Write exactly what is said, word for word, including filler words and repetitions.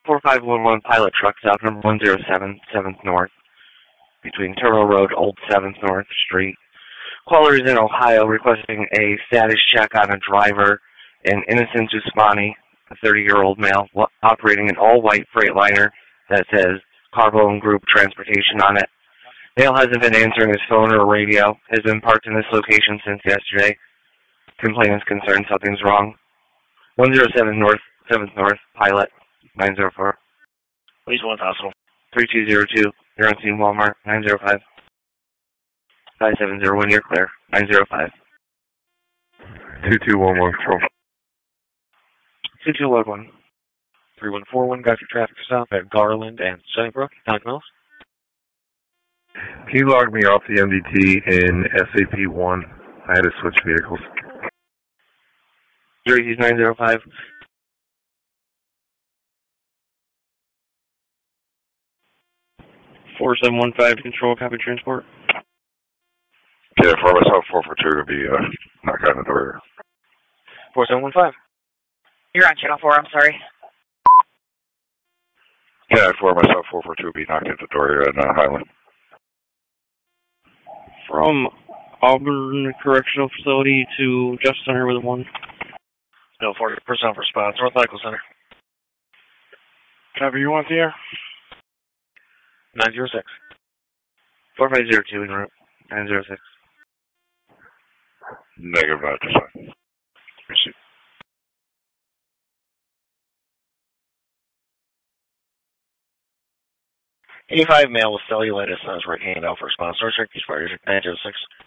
four five one one pilot truck stop number one zero seven, seventh North, between Terminal Road, Old seventh North Street. Caller is in Ohio requesting a status check on a driver, an Innocent Usmani, a thirty-year-old male, operating an all-white Freightliner that says Carbone Group Transportation on it. Male hasn't been answering his phone or radio, has been parked in this location since yesterday. Complainant is concerned something's wrong. one zero seven North, seventh North, pilot, nine zero four. Please one hospital. three two zero two, you're on scene Walmart, nine zero five. five seven zero one, you're clear, nine zero five. two two one one, control. two two one one. three one four one, got your traffic stop at Garland and Sunnybrook, nine miles. Can you log me off the M D T in S A P one? I had to switch vehicles. Jersey's nine zero five. four seven one five, control, copy transport. Yeah, for myself, four four two to be uh, knocked on the door. four seven one five. You're on channel four, I'm sorry. Yeah, for myself, four four two be knocked at the door here on uh, Highland. From Auburn Correctional Facility to Justice Center with a one. No, forty percent response, North Medical Center. Copy, you want the air? nine zero six. four five zero two en route, nine zero six. Negative, not to sign. Receive. eighty-five male with cellulitis on his right hand, alpha response. North Circuit Spiders, nine zero six.